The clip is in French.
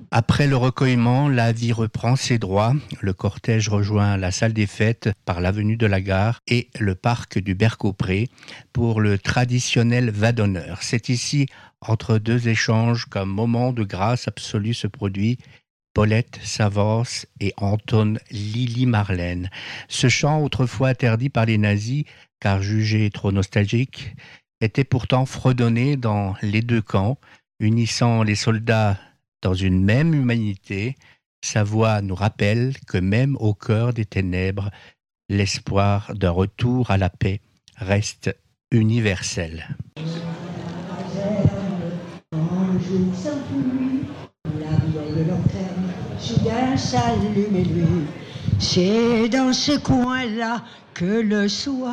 Après le recueillement, la vie reprend ses droits. Le cortège rejoint la salle des fêtes par l'avenue de la Gare et le parc du Bercaupré pour le traditionnel va d'honneur. C'est ici, entre deux échanges, qu'un moment de grâce absolue se produit. Paulette s'avance et entonne Lily Marlène. Ce chant, autrefois interdit par les nazis, car jugé trop nostalgique, était pourtant fredonné dans les deux camps, unissant les soldats dans une même humanité. Sa voix nous rappelle que même au cœur des ténèbres, l'espoir d'un retour à la paix reste universel. Soudain s'allume lui. C'est dans ce coin-là que le soir